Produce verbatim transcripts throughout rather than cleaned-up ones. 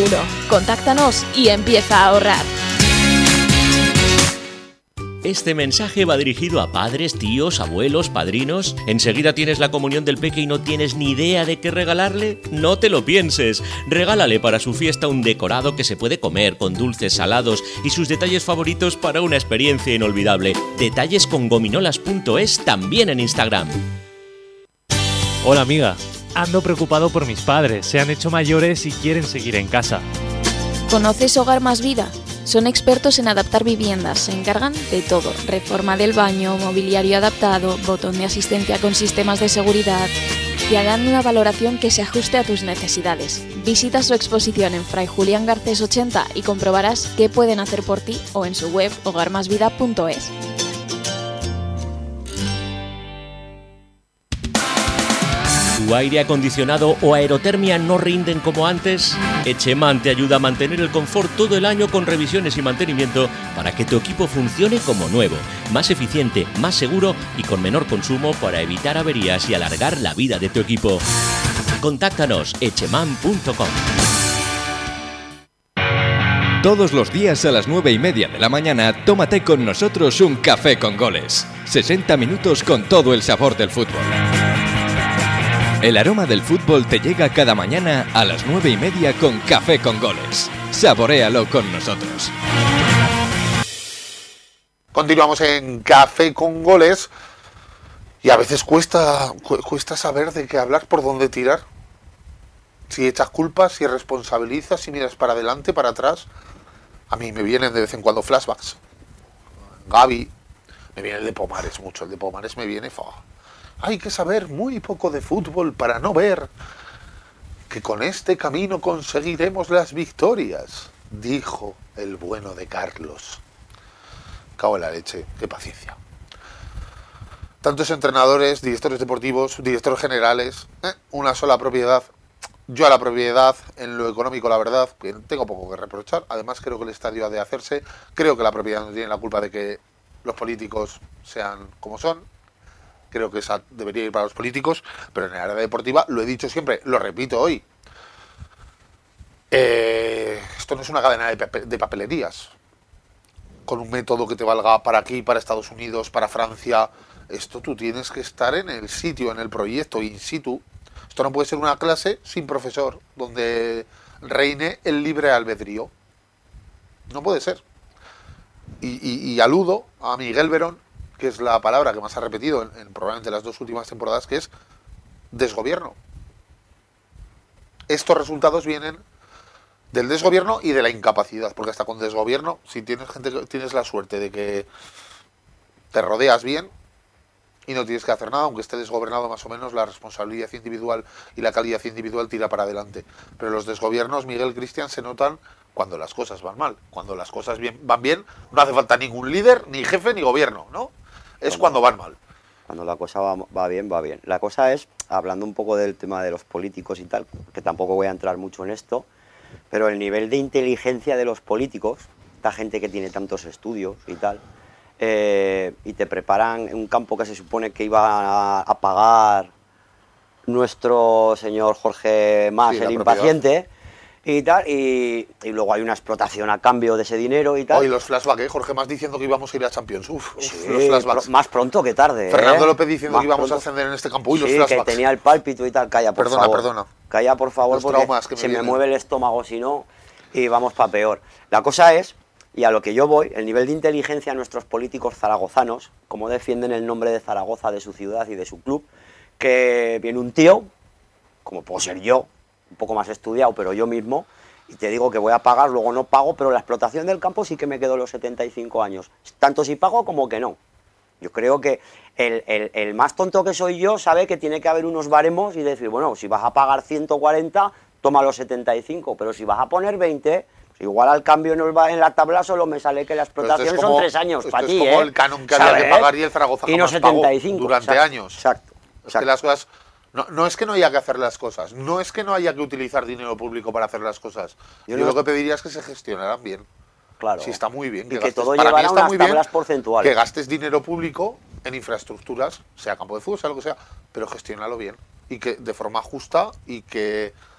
seguro. Contáctanos y empieza a ahorrar. Este mensaje va dirigido a padres, tíos, abuelos, padrinos. ¿Enseguida tienes la comunión del peque y no tienes ni idea de qué regalarle? No te lo pienses. Regálale para su fiesta un decorado que se puede comer con dulces, salados y sus detalles favoritos para una experiencia inolvidable. Detalles con gominolas punto es también en Instagram. Hola amiga, ando preocupado por mis padres. Se han hecho mayores y quieren seguir en casa. ¿Conoces Hogar Más Vida? Son expertos en adaptar viviendas, se encargan de todo, reforma del baño, mobiliario adaptado, botón de asistencia con sistemas de seguridad. Te harán una valoración que se ajuste a tus necesidades. Visita su exposición en Fray Julián Garcés ochenta y comprobarás qué pueden hacer por ti o en su web hogar más vida punto es. ¿Tu aire acondicionado o aerotermia no rinden como antes? Echeman te ayuda a mantener el confort todo el año con revisiones y mantenimiento para que tu equipo funcione como nuevo, más eficiente, más seguro y con menor consumo para evitar averías y alargar la vida de tu equipo. Contáctanos echeman punto com. Todos los días a las nueve y media de la mañana, tómate con nosotros un café con goles. sesenta minutos con todo el sabor del fútbol. El aroma del fútbol te llega cada mañana a las nueve y media con Café con Goles. Saboréalo con nosotros. Continuamos en Café con Goles y a veces cuesta, cu- cuesta saber de qué hablar, por dónde tirar. Si echas culpas, si responsabilizas, si miras para adelante, para atrás. A mí me vienen de vez en cuando flashbacks. Gavi, me viene el de Pomares mucho, el de Pomares me viene... Fo. Hay que saber muy poco de fútbol para no ver que con este camino conseguiremos las victorias, dijo el bueno de Carlos. Cago en la leche, qué paciencia. Tantos entrenadores, directores deportivos, directores generales, ¿eh? Una sola propiedad. Yo a la propiedad, en lo económico, la verdad, que tengo poco que reprochar. Además, creo que el estadio ha de hacerse. Creo que la propiedad no tiene la culpa de que los políticos sean como son. Creo que esa debería ir para los políticos, pero en el área deportiva, lo he dicho siempre, lo repito hoy. Eh, esto no es una cadena de, papel, de papelerías, con un método que te valga para aquí, para Estados Unidos, para Francia. Esto tú tienes que estar en el sitio, en el proyecto, in situ. Esto no puede ser una clase sin profesor, donde reine el libre albedrío. No puede ser. Y, y, y aludo a Miguel Verón, que es la palabra que más ha repetido en, en probablemente las dos últimas temporadas, que es desgobierno. Estos resultados vienen del desgobierno y de la incapacidad, porque hasta con desgobierno, si tienes gente que tienes la suerte de que te rodeas bien y no tienes que hacer nada, aunque esté desgobernado más o menos, la responsabilidad individual y la calidad individual tira para adelante. Pero los desgobiernos, Miguel Cristian, se notan cuando las cosas van mal. Cuando las cosas bien, van bien, no hace falta ningún líder, ni jefe, ni gobierno, ¿no? Es cuando van mal. Cuando la cosa va, va bien, va bien. La cosa es, hablando un poco del tema de los políticos y tal, que tampoco voy a entrar mucho en esto, pero el nivel de inteligencia de los políticos, esta gente que tiene tantos estudios y tal, eh, y te preparan un campo que se supone que iba a, a pagar nuestro señor Jorge Mas, sí, el impaciente, y tal, y, y luego hay una explotación a cambio de ese dinero y tal. Hoy los flashbacks, ¿eh? Jorge Mas diciendo que íbamos a ir a Champions. Uf, uf sí, los flashbacks. Pr más pronto que tarde. Fernando ¿eh? López diciendo más que íbamos pronto. a ascender en este campo. Uy, los sí, flashbacks. que tenía el pálpito y tal. Calla, por perdona, favor. Perdona, Calla, por favor, los porque que me se vienen. me mueve el estómago si no, y vamos para peor. La cosa es, y a lo que yo voy, el nivel de inteligencia de nuestros políticos zaragozanos, como defienden el nombre de Zaragoza, de su ciudad y de su club, que viene un tío, como puedo ser yo, un poco más estudiado, pero yo mismo, y te digo que voy a pagar, luego no pago, pero la explotación del campo sí que me quedo los setenta y cinco años. Tanto si pago como que no. Yo creo que el, el, el más tonto que soy yo sabe que tiene que haber unos baremos y decir, bueno, si vas a pagar ciento cuarenta, toma los setenta y cinco, pero si vas a poner veinte, pues igual al cambio en, el, en la tabla solo me sale que la explotación como, son tres años para ti, es como ¿eh? el canon que ¿sabes? había que pagar y el Zaragoza y no setenta y cinco, durante exacto, años. Exacto. Es que las cosas... No, no es que no haya que hacer las cosas, no es que no haya que utilizar dinero público para hacer las cosas. Yo, Yo no lo que pediría es que se gestionaran bien. Claro. Sí, está muy bien. Que, que, que gastes, todo para llevará mí está unas muy bien tablas porcentuales. que gastes dinero público en infraestructuras, sea campo de fútbol, sea lo que sea, pero gestiónalo bien. Y que de forma justa y que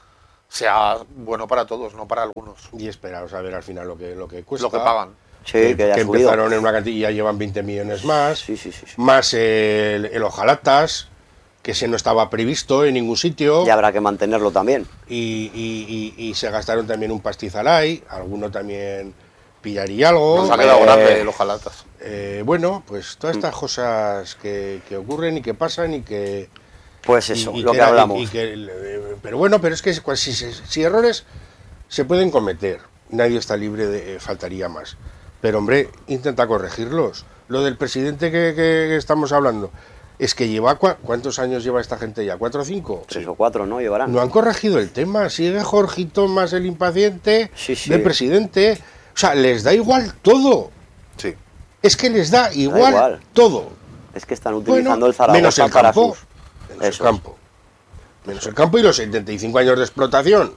sea bueno para todos, no para algunos. Y esperaros a ver al final lo que, lo que cuesta. Lo que pagan. Sí, que, que, que empezaron en una cantidad y ya llevan veinte millones más. Sí, sí, sí, sí. Más el, el hojalatas, que ese no estaba previsto en ningún sitio. Y habrá que mantenerlo también. Y, y, y, y se gastaron también un pastizal ahí, alguno también pillaría algo. Nos ha quedado Eh, grande el hojalatas. Eh, bueno, pues todas estas cosas que, que ocurren y que pasan y que... Pues eso, y- y lo que era- y- hablamos. y que, eh, pero bueno, pero es que si, si- si errores se pueden cometer, nadie está libre de... eh, faltaría más. Pero hombre, intenta corregirlos. Lo del presidente que, que estamos hablando, es que lleva... cua- ¿Cuántos años lleva esta gente ya? ¿Cuatro o cinco? Tres o cuatro, ¿no? Llevarán. No han corregido el tema, sigue Jorgito más el impaciente Sí, sí. del presidente. O sea, les da igual todo. Sí. Es que les da igual, igual. todo. Es que están utilizando Bueno, el Zaragoza menos el para campo. sus... Menos el Eso. campo. Menos el campo y los setenta y cinco años de explotación.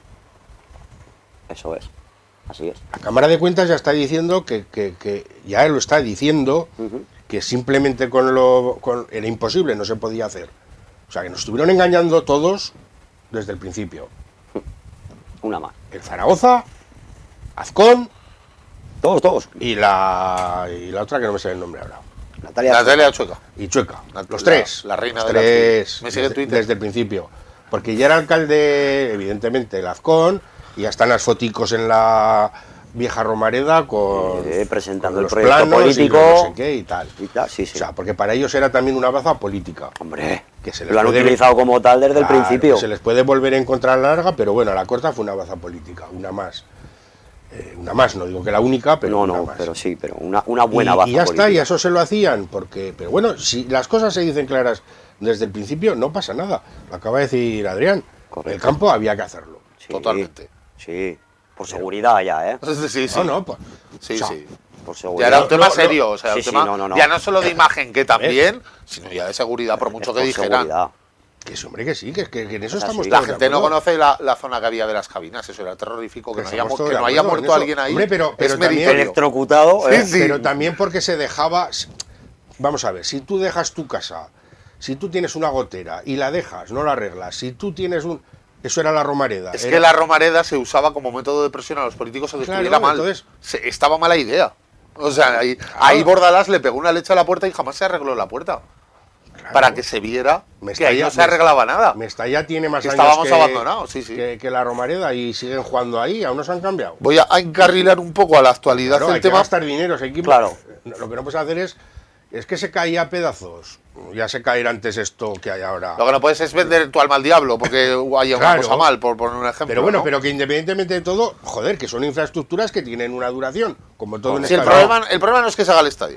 Eso es. Así es. La Cámara de Cuentas ya está diciendo que, que- que ya lo está diciendo Ujú. que simplemente con lo con, era imposible, no se podía hacer. O sea, que nos estuvieron engañando todos desde el principio. Una más. El Zaragoza, Azcón Todos, todos. y la y la otra que no me sale el nombre ahora. Natalia. Natalia Chueca. Y Chueca, La- los la- tres. la reina los de la tres, Twitter. Me sigue en desde, Twitter. desde el principio. Porque ya era alcalde, evidentemente, el Azcón, y ya están las foticos en la vieja Romareda con, Eh, presentando con el los proyecto planos político. y no sé qué y tal. Y tal, sí, sí. O sea, porque para ellos era también una baza política. Hombre, Que se les lo han puede- utilizado como tal desde Claro, el principio. que se les puede volver a encontrar larga, pero bueno, a la corta fue una baza política, una más. Eh, una más, no digo que la única, pero no, una no, más. pero sí, pero una, una buena y, baza y ya política. está, y a eso se lo hacían, porque, pero bueno, si las cosas se dicen claras desde el principio, no pasa nada. Lo acaba de decir Adrián. Correcto. El campo había que hacerlo. Sí, Totalmente. Sí, por seguridad ya, ¿eh? Sí, sí. No, no, pues, Sí, o sea, sí. Por Ya seguridad. era un tema Lo- lo- serio, o sea, sí, un sí, tema no, no, no. ya no solo de imagen, que también, sino ya de seguridad, por mucho Es que por dijeran. seguridad. que sí, hombre, que sí, que, que- que en eso O sea, estamos sí. todos La de gente no acuerdo. conoce la, la zona que había de las cabinas, eso era terrorífico, que, Que no haya, estamos mu- todos que de no haya acuerdo en muerto eso. alguien ahí. Hombre, pero- pero es también- meritorio. Electrocutado, Sí, ¿eh? sí. Pero también porque se dejaba... Vamos a ver, si tú dejas tu casa, si tú tienes una gotera y la dejas, no la arreglas, si tú tienes un... Eso era la Romareda. Es era- que la Romareda se usaba como método de presión a los políticos a que Claro, estuviera mal. entonces- Se- estaba mala idea. O sea, ahí, ahí Bordalás le pegó una leche a la puerta y jamás se arregló la puerta. Claro. Para que se viera Mestalla- que ahí no se Mest- arreglaba nada. Mestalla tiene más Que años estábamos que, abandonados, sí, sí. Que, que la Romareda y siguen jugando ahí, aún no se han cambiado. Voy a, a encarrilar un poco a la actualidad Claro, del hay que tema. gastar dinero, hay que- Claro. Lo que no puedes hacer es, es que se caía a pedazos. Ya se caerá antes esto que hay ahora. Lo que no puedes es vender tu alma al diablo porque haya una Claro. cosa mal, por poner un ejemplo. Pero bueno, ¿no? pero que independientemente de todo, joder, que son infraestructuras que tienen una duración, como todo en Si el, esta problema, el problema no es que se haga el estadio.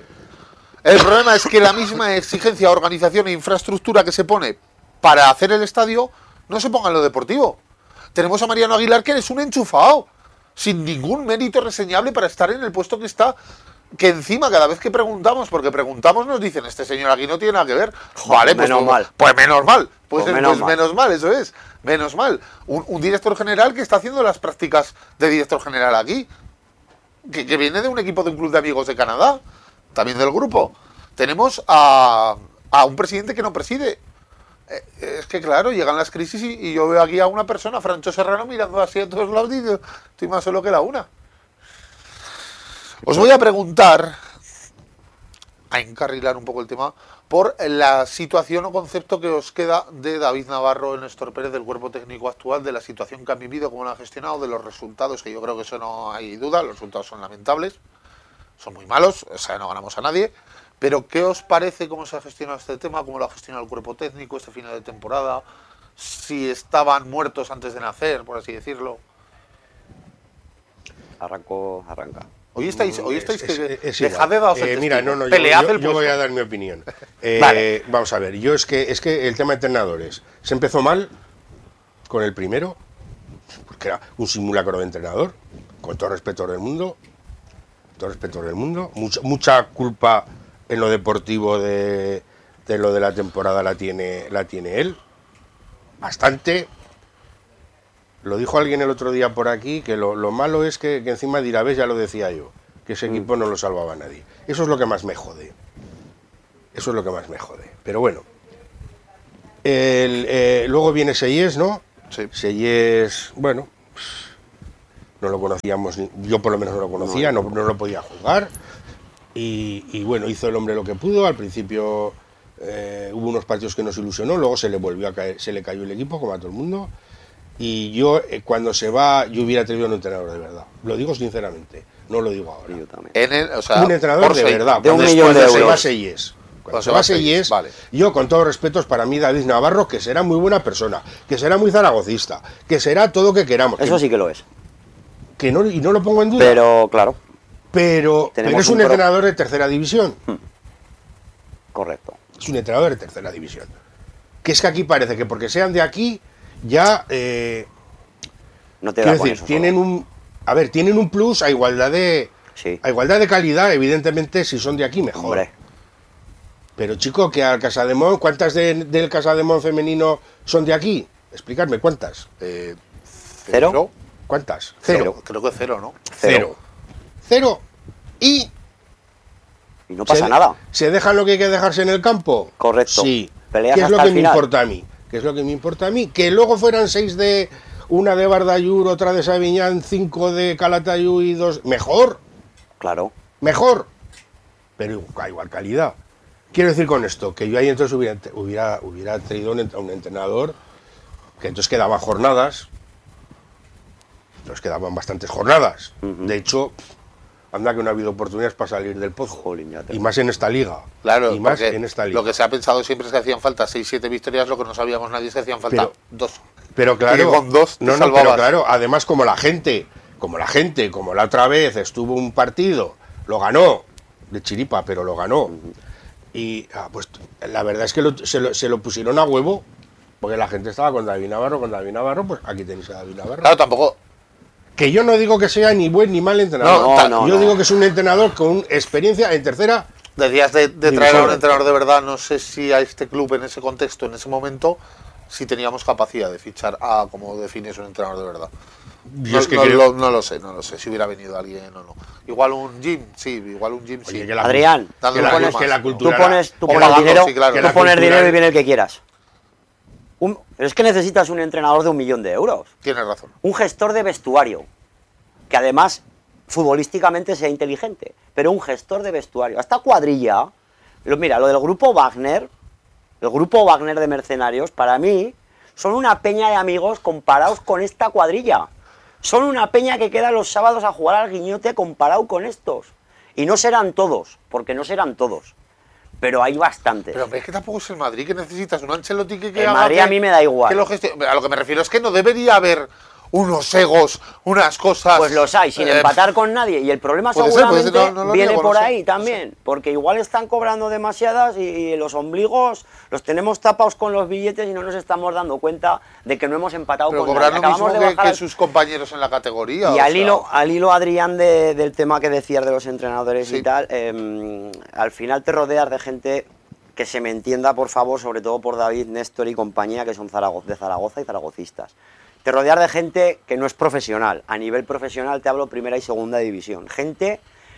El problema es que la misma exigencia, organización e infraestructura que se pone para hacer el estadio no se ponga en lo deportivo. Tenemos a Mariano Aguilar, que es un enchufado, sin ningún mérito reseñable para estar en el puesto que está. Que encima, cada vez que preguntamos, porque preguntamos, nos dicen, este señor aquí no tiene nada que ver. Vale, pues menos pues- mal. Pues menos mal. Pues, Pues pues menos menos, mal. mal, eso es. Menos mal. Un, un director general que está haciendo las prácticas de director general aquí. Que, que viene de un equipo de un club de amigos de Canadá. También del grupo. Tenemos a, a un presidente que no preside. Eh, Es que claro, llegan las crisis y, y yo veo aquí a una persona, Francho Serrano, mirando así a todos lados y digo, estoy más solo que la una. Os voy a preguntar, a encarrilar un poco el tema, por la situación o concepto que os queda de David Navarro, el Néstor Pérez, del cuerpo técnico actual, de la situación que han vivido, cómo la han gestionado, de los resultados, que yo creo que eso no hay duda, los resultados son lamentables, son muy malos, o sea, no ganamos a nadie. Pero, ¿qué os parece cómo se ha gestionado este tema? ¿Cómo lo ha gestionado el cuerpo técnico este final de temporada? Si estaban muertos antes de nacer, por así decirlo. Arrancó, arranca. Hoy estáis, hoy estáis Es- que es- es dejad de igual. daros el Eh, mira, testigo. no, no, yo, Pelead yo- el yo voy puesto. a dar mi opinión. Eh, Vale. Vamos a ver, yo es que es que el tema de entrenadores se empezó mal con el primero, porque era un simulacro de entrenador, con todo respeto del mundo, todo respeto del mundo, mucha, mucha culpa en lo deportivo de, de lo de la temporada la tiene, la tiene él, bastante. Lo dijo alguien el otro día por aquí, que lo, lo malo es que, que encima dirá, ves, ya lo decía yo, que ese equipo no lo salvaba a nadie. Eso es lo que más me jode. Eso es lo que más me jode. Pero bueno. El, eh, luego viene Seyes, ¿no? Sí. Selles, bueno, no lo conocíamos, ni- yo por lo menos no lo conocía, no, no lo podía jugar. Y, y bueno, hizo el hombre lo que pudo. Al principio eh, hubo unos partidos que nos ilusionó, luego se le volvió a caer, se le cayó el equipo, como a todo el mundo. Y yo, eh, cuando se va, yo hubiera tenido un entrenador de verdad. Lo digo sinceramente, no lo digo ahora. Yo también. En el, o sea, Un entrenador por de seis- verdad. de un Cuando- millón de cuando se euros. va Selles. Cuando Cuando se va Selles, vale. yo con todo respeto, es para mí David Navarro, que será muy buena persona, que será muy zaragocista, que será todo lo que queramos. Eso que, sí que lo es. que no, y no lo pongo en duda. Pero, claro, pero, pero tenemos es un, un pro- entrenador de tercera división. correcto. Es un entrenador de tercera división. Que es que aquí parece que porque sean de aquí, ya... eh, No te quiero da con decir, eso tienen solo. un... A ver, tienen un plus a igualdad de... Sí. A igualdad de calidad, evidentemente, si son de aquí, mejor. Hombre, Pero chico, que al Casademont, ¿cuántas de- del Casademont femenino son de aquí? Explicadme, ¿cuántas? Eh, ¿Cero? ¿Cuántas? Cero. Cero. Creo que cero, ¿no? Cero. Cero. Y y no pasa se, nada. ¿Se dejan lo que hay que dejarse en el campo? Correcto. Sí. Peleas ¿Qué es lo hasta que el me final. importa a mí? ¿Qué es lo que me importa a mí? Que luego fueran seis de... Una de Bardayur, otra de Sabiñán, cinco de Calatayud y dos... Mejor. Claro. Mejor. Pero igual, igual calidad. Quiero decir con esto, que yo ahí entonces hubiera, hubiera, hubiera traído un, ent- un entrenador que entonces quedaban jornadas, entonces quedaban bastantes jornadas. Ujú. De hecho, anda que no ha habido oportunidades para salir del pozo. Jolín, ya te- Y más en esta liga. Claro, y más porque en esta liga. lo que se ha pensado siempre es que hacían falta seis siete victorias, lo que no sabíamos nadie es que hacían falta Pero- dos. Pero Y que claro, con dos te no, no, pero salvabas. claro, además como la gente, como la gente, como la otra vez estuvo un partido, lo ganó, de chiripa, pero lo ganó. Y ah, pues la verdad es que lo- se, lo, se lo pusieron a huevo, porque la gente estaba con David Navarro, con David Navarro, pues aquí tenéis a David Navarro. Claro, tampoco. Que yo no digo que sea ni buen ni mal entrenador. No, Ta- no, yo no. digo que es un entrenador con experiencia en tercera. Decías de, de Sí, traer a un correcto. entrenador de verdad, no sé si a este club en ese contexto, en ese momento, si teníamos capacidad de fichar a como defines un entrenador de verdad. Yo No, es que no creo- lo, no lo sé, no lo sé, si hubiera venido alguien o no. Igual un gym, sí, igual un gym, sí. Oye, que la- Adrián, Dando que la, plumas, que la ¿no? cultura... tú pones, tú o pones pagando, dinero, sí, claro. tú Que la pones cultura- dinero y viene el que quieras. Un- pero es que necesitas un entrenador de un millón de euros. Tienes razón. Un gestor de vestuario, que además futbolísticamente sea inteligente, pero un gestor de vestuario. Esta cuadrilla, lo- mira, lo del grupo Wagner, el grupo Wagner de mercenarios, para mí, son una peña de amigos comparados con esta cuadrilla. Son una peña que queda los sábados a jugar al guiñote comparado con estos. Y no serán todos, porque no serán todos. Pero hay bastantes. Pero es que tampoco es el Madrid, que necesitas un Ancelotti que, que El haga Madrid que- a mí me da igual. que lo gestione. A lo que me refiero es que no debería haber unos egos, unas cosas. Pues los hay, sin eh, empatar con nadie. Y el problema puede ser, puede seguramente ser, no- no lo viene niego, por no sé, ahí no también. Porque igual están cobrando demasiadas y, y los ombligos los tenemos tapados con los billetes y no nos estamos dando cuenta de que no hemos empatado Pero con cobrar nadie. lo mismo Acabamos de que, bajar que al- sus compañeros en la categoría. Y o al sea, hilo, al hilo, Adrián, de- del tema que decías de los entrenadores Sí. y tal, eh, al final te rodeas de gente que se me entienda, por favor, sobre todo por David, Néstor y compañía, que son Zarago- de Zaragoza y zaragocistas. Te rodeas de gente que no es profesional. A nivel profesional te hablo primera y segunda división. Gente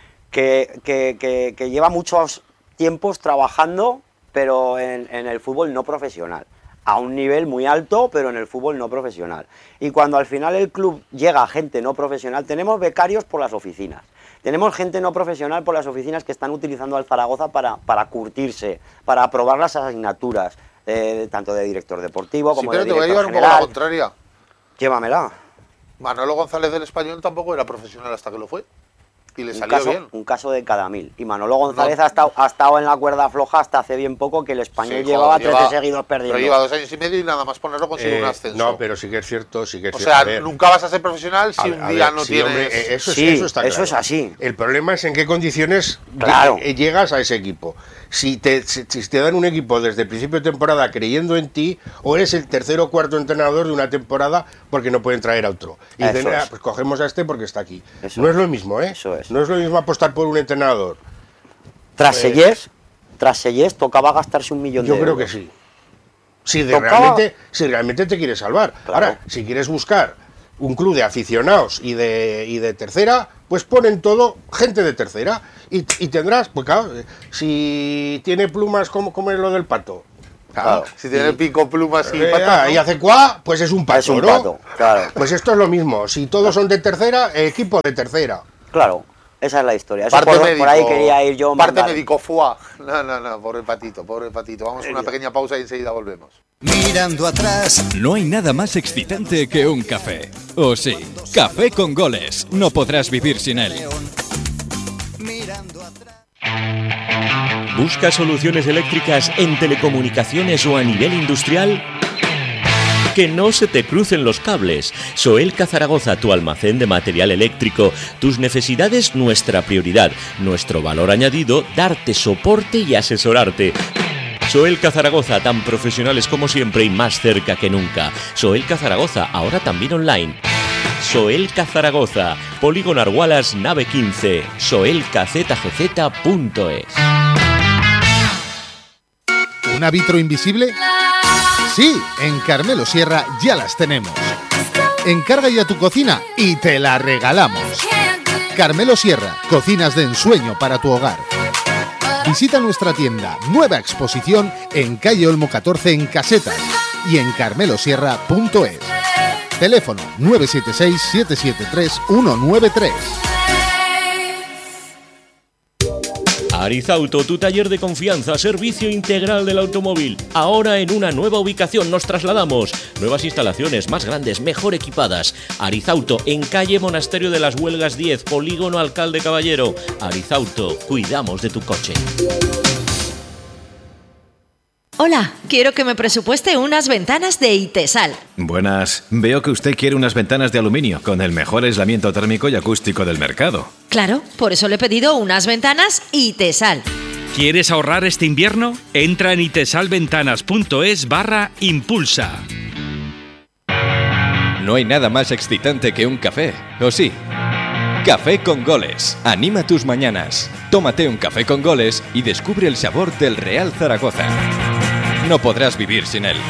que, que- que- que lleva muchos tiempos trabajando, pero en, en el fútbol no profesional. A un nivel muy alto, pero en el fútbol no profesional. Y cuando al final el club llega a gente no profesional, tenemos becarios por las oficinas. Tenemos gente no profesional por las oficinas que están utilizando al Zaragoza para, para curtirse, para aprobar las asignaturas, eh, tanto de director deportivo Sí, como pero de te voy a director llevar un poco a la general. contraria. Llévamela. Manolo González del Español tampoco era profesional hasta que lo fue. Y le Un salió caso, bien. un caso de cada mil. Y Manolo González No. ha, estado, ha estado en la cuerda floja hasta hace bien poco, que el español Sí, llevaba joder, trece lleva- seguidos perdiendo. Pero lleva dos años y medio y nada más ponerlo consigue Eh, un ascenso. no, pero sí que es cierto, sí que es o cierto. sea, A ver, nunca vas a ser profesional si a- un a día ver, no sí, tienes. hombre, eh, eso, es- Sí, eso está eso claro. es así. El problema es en qué condiciones Claro. lle- llegas a ese equipo. Si te, si, si te dan un equipo desde el principio de temporada creyendo en ti, o eres el tercero o cuarto entrenador de una temporada porque no pueden traer a otro. Y Eso dicen, es. "Ah, pues cogemos a este porque está aquí". Eso no es. es lo mismo, ¿eh? Eso es. No es lo mismo apostar por un entrenador. Tras Eh, Sellés, tras Sellés tocaba gastarse un millón Yo de creo euros. que sí. Si, de Tocaba- realmente, si realmente te quieres salvar. Claro. Ahora, si quieres buscar un club de aficionados y de, y de tercera, pues ponen todo gente de tercera. Y, y tendrás, pues claro, eh, si tiene plumas como, como es lo del Pato, Claro. Si tiene pico, plumas y Eh, patas, ¿no? y hace cuá, pues es un pato, Es un ¿no? pato, claro. Pues esto es lo mismo. Si todos son de tercera, equipo de tercera. Claro, esa es la historia. Eso Parte por, médico. por ahí quería ir yo. Parte mandar. médico, fuá. No, no, no, pobre patito, pobre patito. Vamos a una pequeña pausa y enseguida volvemos. Mirando atrás. No hay nada más excitante que un café. O sí, café con goles. No podrás vivir sin él. Mirando atrás. ¿Buscas soluciones eléctricas en telecomunicaciones o a nivel industrial? Que no se te crucen los cables. Soelca Zaragoza, tu almacén de material eléctrico. Tus necesidades, nuestra prioridad. Nuestro valor añadido, darte soporte y asesorarte. Soelca Zaragoza, tan profesionales como siempre y más cerca que nunca. Soelca Zaragoza, ahora también online. Soelca Zaragoza, Polígono Argualas, nave quince, soelca z g z punto es. ¿Un árbitro invisible? Sí, en Carmelo Sierra ya las tenemos. Encarga ya tu cocina y te la regalamos. Carmelo Sierra, cocinas de ensueño para tu hogar. Visita nuestra tienda, nueva exposición en calle Olmo catorce en Casetas y en carmelo sierra punto es. Teléfono nueve siete seis, siete siete tres, uno nueve tres. Arizauto, tu taller de confianza, servicio integral del automóvil. Ahora en una nueva ubicación nos trasladamos. Nuevas instalaciones, más grandes, mejor equipadas. Arizauto, en calle Monasterio de las Huelgas diez, Polígono Alcalde Caballero. Arizauto, cuidamos de tu coche. Hola, quiero que me presupueste unas ventanas de Itesal. Buenas. Veo que usted quiere unas ventanas de aluminio con el mejor aislamiento térmico y acústico del mercado. Claro, por eso le he pedido unas ventanas Itesal. ¿Quieres ahorrar este invierno? Entra en itesalventanas.es barra impulsa. No hay nada más excitante que un café, ¿o sí? Café con goles. Anima tus mañanas. Tómate un café con goles y descubre el sabor del Real Zaragoza. No podrás vivir sin él.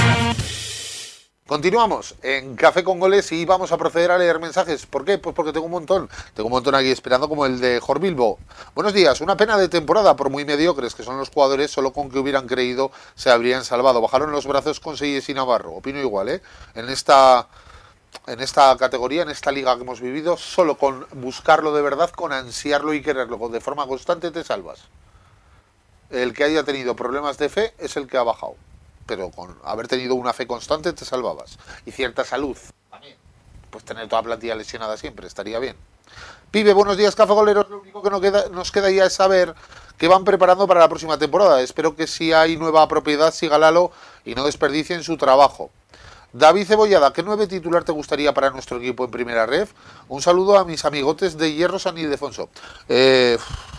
Continuamos en Café con Goles y vamos a proceder a leer mensajes. ¿Por qué? Pues porque tengo un montón. Tengo un montón aquí esperando, como el de Jorbilbo. Buenos días. Una pena de temporada, por muy mediocres que son los jugadores, solo con que hubieran creído se habrían salvado. Bajaron los brazos con Seyes y Navarro. Opino igual, ¿eh? En esta, en esta categoría, en esta liga que hemos vivido, solo con buscarlo de verdad, con ansiarlo y quererlo de forma constante, te salvas. El que haya tenido problemas de fe es el que ha bajado. Pero con haber tenido una fe constante te salvabas. Y cierta salud también. Pues tener toda plantilla lesionada siempre estaría bien. Pibe, buenos días, cafegoleros. Lo único que nos queda, nos queda ya es saber qué van preparando para la próxima temporada. Espero que si hay nueva propiedad siga Lalo y no desperdicien su trabajo. David Cebollada, ¿qué nueve titular te gustaría para nuestro equipo en primera ref? Un saludo a mis amigotes de Hierro San Ildefonso. Eh...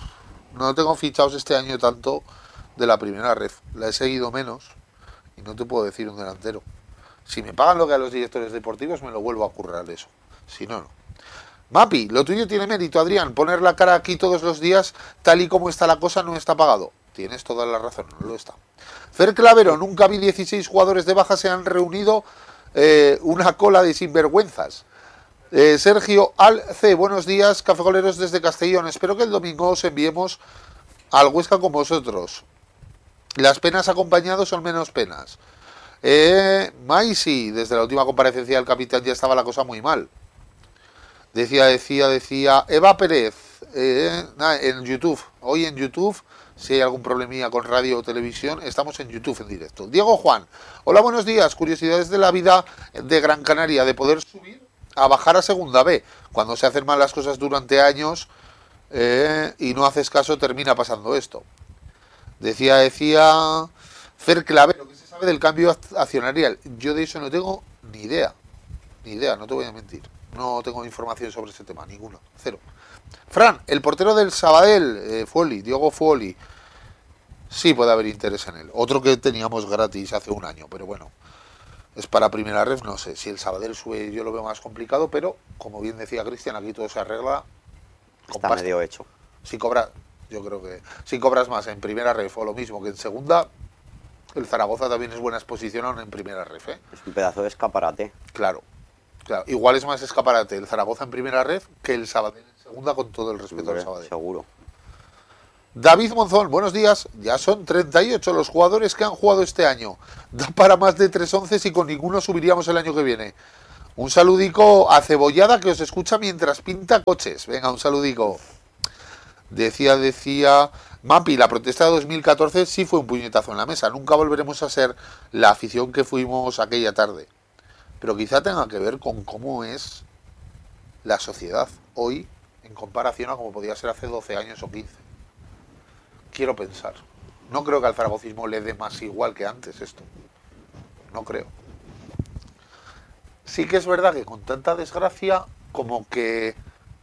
No tengo fichados este año tanto de la primera ref. La he seguido menos y no te puedo decir un delantero. Si me pagan lo que a los directores deportivos me lo vuelvo a currar eso. Si no, no. Mapi, lo tuyo tiene mérito, Adrián. Poner la cara aquí todos los días, tal y como está la cosa, no está pagado. Tienes toda la razón, no lo está. Fer Clavero, nunca vi dieciséis jugadores de baja, se han reunido eh, una cola de sinvergüenzas. Eh, Sergio Alce, buenos días, cafegoleros desde Castellón. Espero que el domingo os enviemos al Huesca con vosotros. Las penas acompañados son menos penas. Eh, Maisi, desde la última comparecencia del capitán ya estaba la cosa muy mal. Decía, decía, decía Eva Pérez, eh, nada, en YouTube, hoy en YouTube, si hay algún problemilla con radio o televisión, estamos en YouTube en directo. Diego Juan, hola, buenos días, curiosidades de la vida de Gran Canaria, de poder subir a bajar a segunda B. Cuando se hacen mal las cosas durante años eh, y no haces caso, termina pasando esto. Decía, decía Fer Clavero, que se sabe del cambio accionarial. Yo de eso no tengo ni idea. Ni idea, no te voy a mentir. No tengo información sobre ese tema, ninguna. Cero. Fran, el portero del Sabadell, eh, Fuoli, Diogo Fuoli. Sí puede haber interés en él. Otro que teníamos gratis hace un año, pero bueno. Es para primera ref, no sé. Si el Sabadell sube yo lo veo más complicado, pero como bien decía Cristian, aquí todo se arregla con Está pasta. medio hecho. Si cobras, yo creo que si cobras más en primera ref o lo mismo que en segunda, el Zaragoza también es buena exposición aún en primera ref, ¿eh? Es un pedazo de escaparate. Claro, claro. Igual es más escaparate el Zaragoza en primera ref que el Sabadell en segunda, con todo el respeto Hombre, al Sabadell. Seguro. David Monzón, buenos días. Ya son treinta y ocho los jugadores que han jugado este año. Da para más de tres once y con ninguno subiríamos el año que viene. Un saludico a Cebollada que os escucha mientras pinta coches. Venga, un saludico. Decía, decía... Mapi, la protesta de dos mil catorce sí fue un puñetazo en la mesa. Nunca volveremos a ser la afición que fuimos aquella tarde. Pero quizá tenga que ver con cómo es la sociedad hoy en comparación a como podía ser hace doce años o quince. Quiero pensar. No creo que al zaragocismo le dé más igual que antes esto. No creo. Sí que es verdad que con tanta desgracia como que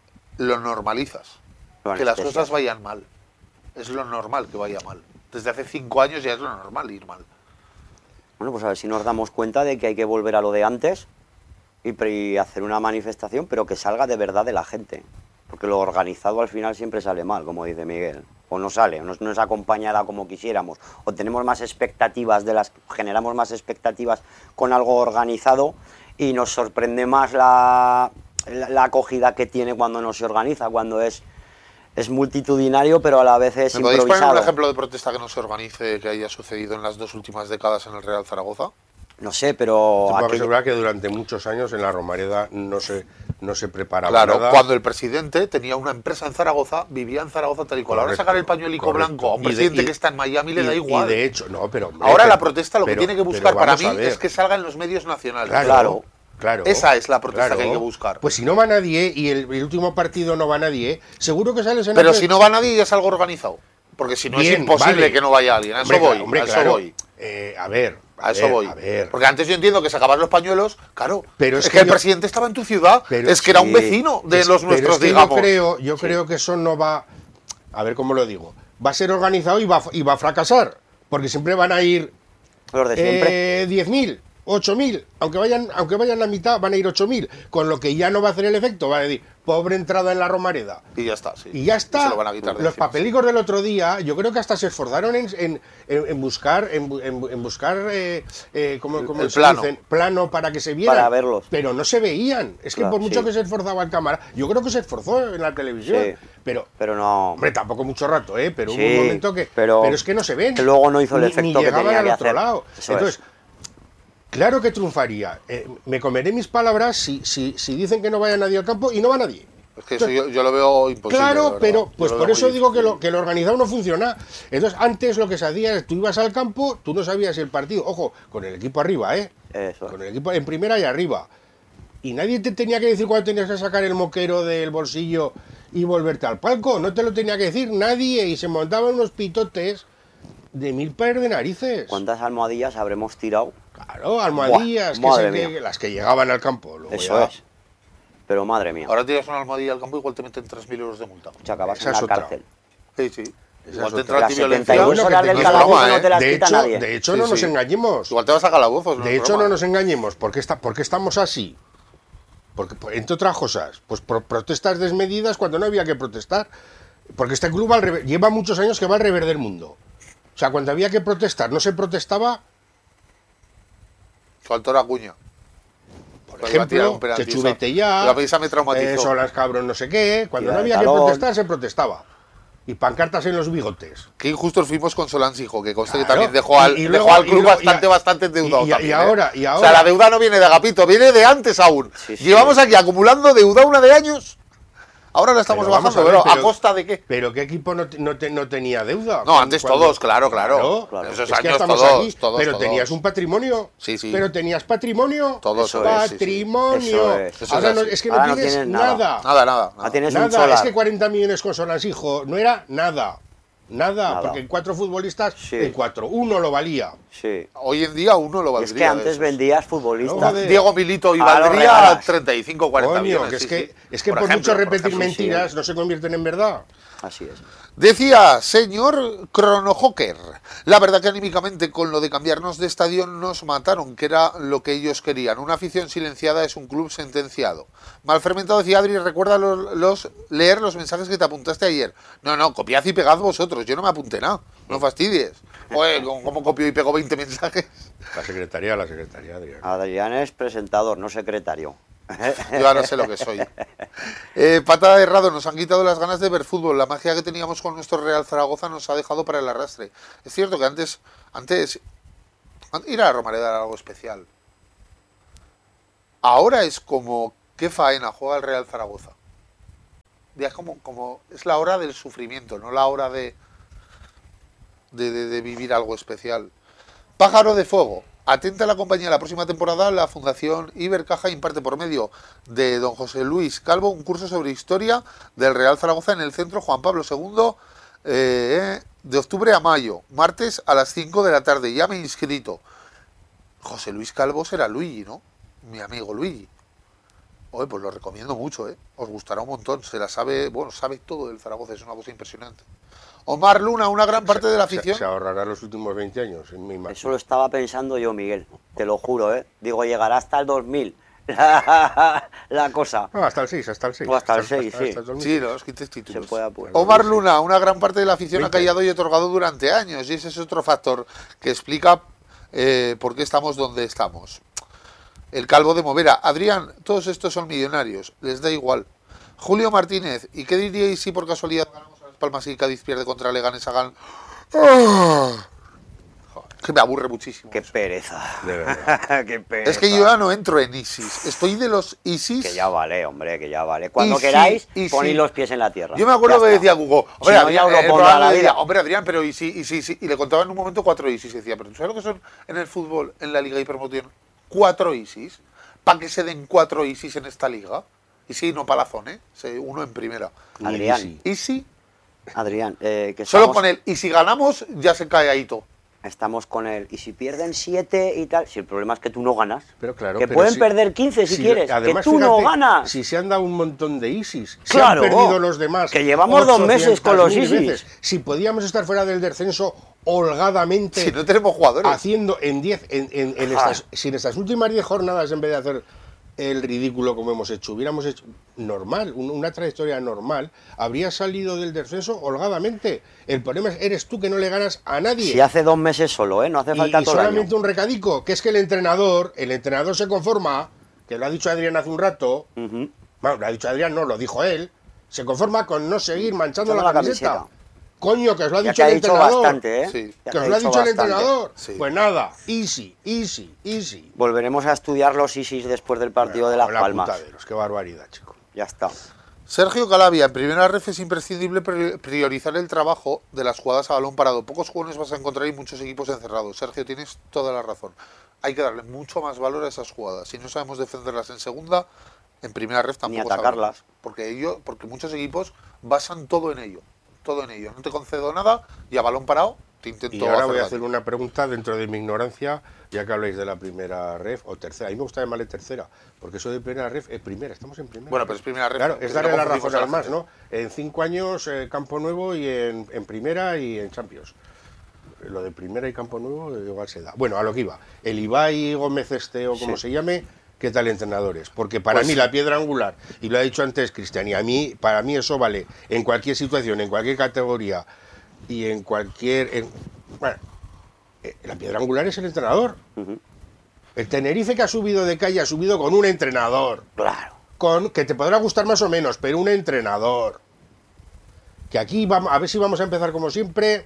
lo normalizas. Lo que las anestesias. cosas vayan mal. Es lo normal que vaya mal. Desde hace cinco años ya es lo normal ir mal. Bueno, pues a ver si nos damos cuenta de que hay que volver a lo de antes y, pre- y hacer una manifestación, pero que salga de verdad de la gente. Porque lo organizado al final siempre sale mal, como dice Miguel. O no sale, o no, no es acompañada como quisiéramos. O tenemos más expectativas, de las generamos más expectativas con algo organizado y nos sorprende más la, la, la acogida que tiene cuando no se organiza, cuando es, es multitudinario, pero a la vez es ¿Me podéis poner improvisado. un ejemplo de protesta que no se organice que haya sucedido en las dos últimas décadas en el Real Zaragoza? No sé, pero... Te puedo aquello- asegurar que durante muchos años en la Romareda no se, no se preparaba Claro, nada. cuando el presidente tenía una empresa en Zaragoza, vivía en Zaragoza tal y cual. Ahora Correcto, sacar el pañuelico correcto. blanco a un Y de- presidente y- que está en Miami le y- da igual. Y de hecho, no, pero... hombre, Ahora pero- la protesta lo que pero- tiene que pero buscar para vamos mí a ver. es que salga en los medios nacionales. Claro, claro. Esa es la protesta claro. que hay que buscar. Pues si no va nadie y el, el último partido no va nadie, seguro que sales en Pero la si no va nadie ya es algo organizado. Porque si no Bien, es imposible vale. que no vaya alguien. A eso Hombre, voy. claro, hombre, a eso claro. voy. Eh, a ver, A eso ver, voy. a ver. Porque antes yo entiendo que sacaban los pañuelos, claro. Pero es, es que, que el yo- presidente estaba en tu ciudad. Pero es que era un sí. vecino de Es- los pero nuestros, es que digamos. Yo creo, yo Sí. creo que eso no va. A ver cómo lo digo. Va a ser organizado y va, a- y va a fracasar. Porque siempre van a ir. Los de siempre. Eh, diez mil, ocho mil. Aunque vayan, aunque vayan la mitad, van a ir ocho mil. Con lo que ya no va a hacer el efecto. Va a decir, pobre entrada en la Romareda. Y ya está, sí. Y ya está. se lo van a quitar de Los encima, papelicos del otro día, yo creo que hasta se esforzaron en, en- en- en buscar, en, bu- en bu- en buscar, eh, eh, ¿cómo, cómo el se plano. dicen? Plano para que se vieran. Para verlos. Pero no se veían. Es que Claro, por mucho sí. que se esforzaba el cámara, yo creo que se esforzó en la televisión. Sí. Pero, Pero no... hombre, tampoco mucho rato, ¿eh? Pero hubo Sí, un momento que. pero- es que no se ven. que luego no hizo el Ni- efecto ni que llegaban tenía al que otro hacer. lado. Eso Entonces, es. claro que triunfaría. Eh, me comeré mis palabras si, si, si dicen que no vaya nadie al campo y no va nadie. Es que eso yo, yo lo veo imposible. de Claro, verdad. pero Yo pues lo por veo eso muy digo que difícil. lo, que lo organizado no funciona. Entonces, antes lo que se hacía es, tú ibas al campo, tú no sabías el partido, ojo, con el equipo arriba, ¿eh? Eso es. Con el equipo en primera y arriba. Y nadie te tenía que decir cuándo tenías que sacar el moquero del bolsillo y volverte al palco. No te lo tenía que decir nadie. Y se montaban unos pitotes de mil pares de narices. ¿Cuántas almohadillas habremos tirado? Claro, almohadillas, Buah, que madre se- mía. que- las que llegaban al campo. Luego Eso ya- es. Pero madre mía, Ahora tiras una almohadilla al campo igual te meten tres mil euros de multa. te acabas esa en es la otra. cárcel. Sí, sí. Esa Igual es te otra. entra a Las ti setenta y violencia. dos Bueno, que horas te del quiero- calabozo broma, no ¿eh? te las de quita hecho, nadie. de hecho Sí, no nos sí. engañemos. Igual te vas a calabozos. De es hecho, broma. no nos engañemos. ¿Por qué, está, por qué estamos así? Porque, por- entre otras cosas, pues por protestas desmedidas cuando no había que protestar. Porque este club va al revés- lleva muchos años que va al revés del mundo. O sea, cuando había que protestar, no se protestaba, Faltó la cuña. por Pues iba a tirar ejemplo, un penalti, que chubete ya, La prensa me traumatizó. eh, Solas cabrón no sé qué. Cuando Tira no de había que talón. protestar, se protestaba. Y pancartas en los bigotes. Qué injustos fuimos con Solans, hijo, que conste que Claro. también dejó al, Y- y dejó luego- al club y luego- bastante, y a- bastante endeudado. y- y- también, y ahora- ¿eh? y O ahora- sea, la deuda no viene de Agapito, viene de antes aún. Sí, sí. Llevamos aquí acumulando deuda una de años. Ahora la estamos Pero vamos bajando, a ver, pero, ¿a pero- costa de qué? Pero ¿qué equipo no, te- no, te- no tenía deuda? No, antes Cuando- todos, claro, claro. Claro. Esos Es que años estamos todos, aquí, todos, pero todos. tenías un patrimonio. Sí, sí. Pero tenías patrimonio. Todos, Eso todos, sí, sí. Patrimonio. Eso es. Eso Ahora es no, así. es que no Ahora no tienes, tienes nada. nada. Nada, nada. Ah, tienes un Nada. solar. Es que cuarenta millones con Solans, hijo, no era nada. Nada, Nada. porque en cuatro futbolistas, Sí. en cuatro, uno lo valía. Sí. Hoy en día uno lo Y valdría. es que de antes esos. vendías futbolistas. Joder. Diego Milito y Ahora lo valdría regalas. treinta y cinco, cuarenta Coño, millones. que es sí, que, sí. es que por, ejemplo, mucho por repetir ejemplo. mentiras no se convierten en verdad. Así es. Decía, señor Cronojoker, la verdad que anímicamente con lo de cambiarnos de estadio nos mataron, que era lo que ellos querían. Una afición silenciada es un club sentenciado. Mal fermentado, decía Adri, recuerda los, los leer los mensajes que te apuntaste ayer. No, no, copiad y pegad vosotros, yo no me apunté nada, no fastidies. Oye, ¿cómo, cómo copio y pego veinte mensajes? La secretaría, la secretaría, Adrián. Adrián es presentador, no secretario. Yo ahora sé lo que soy. Eh, patada de errado, nos han quitado las ganas de ver fútbol. La magia que teníamos con nuestro Real Zaragoza nos ha dejado para el arrastre. Es cierto que antes, antes ir a la Romareda era algo especial. Ahora es como, qué faena juega el Real Zaragoza. Ya es como, como, es la hora del sufrimiento, no la hora de, de, de, de vivir algo especial. Pájaro de fuego. Atenta a la compañía, la próxima temporada la Fundación Ibercaja imparte por medio de don José Luis Calvo un curso sobre historia del Real Zaragoza en el Centro Juan Pablo segundo eh, de octubre a mayo, martes a las cinco de la tarde. Ya me he inscrito. José Luis Calvo será Luigi, ¿no? Mi amigo Luigi. Oye, pues lo recomiendo mucho, ¿eh? Os gustará un montón. Se la sabe, bueno, sabe todo del Zaragoza, es una cosa impresionante. Omar Luna, una gran parte se, de la afición. Se, se ahorrará los últimos veinte años, en mi imagen. Eso lo estaba pensando yo, Miguel. Te lo juro, ¿eh? Digo, llegará hasta el dos mil. La, la cosa. No, hasta el seis, hasta el seis. O hasta el hasta, seis, hasta, sí. hasta el sí, los quince títulos. Se puede apurar. Omar Luna, una gran parte de la afición ha callado y otorgado durante años. Y ese es otro factor que explica eh, por qué estamos donde estamos. El Calvo de Movera. Adrián, todos estos son millonarios. Les da igual. Julio Martínez. ¿Y qué diríais si por casualidad ganamos a Las Palmas y Cádiz pierde contra Leganés? Hagan... ¡Oh! Que me aburre muchísimo. Qué pereza. De verdad. Qué pereza. Es que yo ya no entro en ISIS. Estoy de los ISIS. Que ya vale, hombre, que ya vale. Cuando Easy, queráis, easy. ponéis los pies en la tierra. Yo me acuerdo Ya que está. decía Hugo, hombre, Si no, Adrián, ya eh, lo pondrá la vida. hombre, Adrián, pero ISIS, ISIS, ISIS. Y le contaba en un momento cuatro ISIS. Y decía, pero ¿tú sabes lo que son en el fútbol, en la Liga Hipermoción? Cuatro ISIS. ¿Para que se den cuatro ISIS en esta liga? Y sí, no palazón, ¿eh? Uno en primera. Adrián. Easy. Adrián, eh, que Solo estamos, con el, y si ganamos, ya se cae ahí todo. estamos con él. Y si pierden siete y tal, si el problema es que tú no ganas. Pero claro, que pero pueden si, perder quince si, si quieres, además, que tú fíjate, no ganas. Si se han dado un montón de ISIS, Claro, se han perdido los demás. que llevamos dos meses con los ochocientas mil ISIS. veces. Si podíamos estar fuera del descenso holgadamente. Si no tenemos jugadores. Haciendo en diez, en, en, en estas, si en estas últimas diez jornadas, en vez de hacer el ridículo como hemos hecho, hubiéramos hecho normal, un, una trayectoria normal, habría salido del descenso holgadamente. El problema es, eres tú que no le ganas a nadie. Si hace dos meses solo, ¿eh? No hace falta y, y todo el año. solamente un recadico, que es que el entrenador, el entrenador se conforma, que lo ha dicho Adrián hace un rato, Uh-huh. bueno, lo ha dicho Adrián, no, lo dijo él, se conforma con no seguir manchando Echando la, la camiseta. camiseta. Coño, que os lo ha Ya dicho que ha el dicho entrenador. bastante, ¿eh? Sí. Ya Que os ha lo ha dicho dicho el bastante. entrenador. Sí. Pues nada, easy, easy, easy. Volveremos a estudiar los ISIS después del partido Bueno, de Las la Palmas. putaderos, qué barbaridad, chico. Ya está. Sergio Calavia, en primera ref es imprescindible pri- priorizar el trabajo de las jugadas a balón parado. Pocos jugones vas a encontrar y muchos equipos encerrados. Sergio, tienes toda la razón. Hay que darle mucho más valor a esas jugadas. Si no sabemos defenderlas en segunda, en primera ref tampoco Ni atacarlas. sabemos. Porque ello, porque muchos equipos basan todo en ello. Todo en ello. No te concedo nada y a balón parado te intento Y ahora voy a daño. hacer una pregunta dentro de mi ignorancia, ya que habláis de la primera ref o tercera. A mí me gusta llamarle tercera, porque eso de primera ref es primera, estamos en primera. Bueno, pero es primera ref. Claro, es porque darle no la confundimos razón a la al más, gente. ¿no? En cinco años, eh, Campo Nuevo y en, en primera y en Champions. Lo de primera y Campo Nuevo eh, igual se da. Bueno, a lo que iba. El Ibai Gómez este o como Sí. se llame, ¿qué tal entrenadores? Porque para Pues mí sí. la piedra angular, y lo ha dicho antes Cristian, y a mí, para mí eso vale en cualquier situación, en cualquier categoría y en cualquier... en- bueno, eh, la piedra angular es el entrenador. Ujú. El Tenerife que ha subido de calle ha subido con un entrenador. Claro. Con, que te podrá gustar más o menos, pero un entrenador. Que aquí vamos, a ver si vamos a empezar como siempre.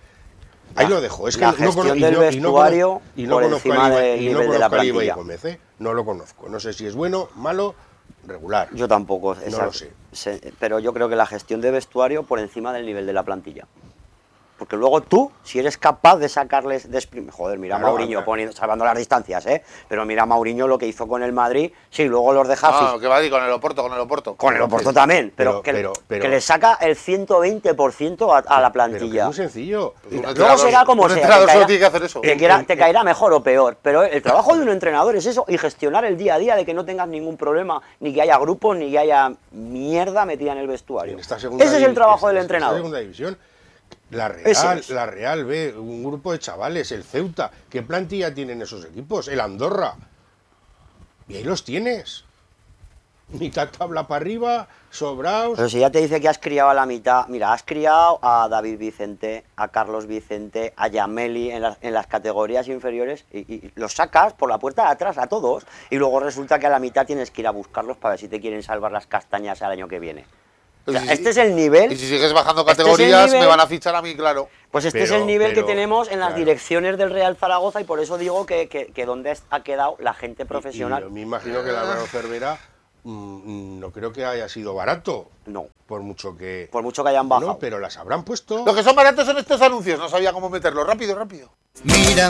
Ahí La- lo dejo. Es que la no conozco- gestión y del no- y no vestuario conozco- y no por conozco encima al Ibai- del y no nivel de la conozco al Ibai plantilla. Gómez, ¿eh? No lo conozco. No sé si es bueno, malo, regular. Yo tampoco. No exacto. lo sé. Se- pero yo creo que la gestión de vestuario por encima del nivel de la plantilla. Porque luego tú, si eres capaz de sacarles... De exprim- Joder, mira a Claro, Mourinho claro. poniendo, salvando las distancias, ¿eh? Pero mira a Mourinho lo que hizo con el Madrid. Sí, luego los deja... No, fis- que va a ir con el Oporto, con el Oporto. Con el Oporto también, pero, Pero- que, pero- pero- que le saca el ciento veinte por ciento a, a la Pero que plantilla. es muy sencillo. Pues un Luego entrenador- será como un sea. entrenador te solo caerá- tiene que hacer eso. Te, caerá- te caerá mejor o peor, pero el trabajo de un entrenador es eso, y gestionar el día a día de que no tengas ningún problema, ni que haya grupos, ni que haya mierda metida en el vestuario. En esta segunda Ese es el divi- trabajo del en esta entrenador. segunda división. La Ese Real, es. la Real ve un grupo de chavales, el Ceuta. ¿Qué plantilla tienen esos equipos? El Andorra. Y ahí los tienes. mitad tabla para arriba, sobraos. Pero si ya te dice que has criado a la mitad, mira, has criado a David Vicente, a Carlos Vicente, a Yameli en las, en las categorías inferiores y, y los sacas por la puerta de atrás a todos y luego resulta que a la mitad tienes que ir a buscarlos para ver si te quieren salvar las castañas al año que viene. O sea, Y si- este es el nivel. Y si sigues bajando este es el categorías, me nivel- van a fichar a mí, claro. Pues este Pero- es el nivel pero, que tenemos en las claro. direcciones del Real Zaragoza y por eso digo que, que, que donde ha quedado la gente Y profesional. yo me imagino que el Álvaro Cervera mm, no creo que haya sido barato. No. Por mucho que. Por mucho que hayan bajado. No, pero las habrán puesto. Lo que son baratos son estos anuncios, no sabía cómo meterlos. Rápido, rápido. Mira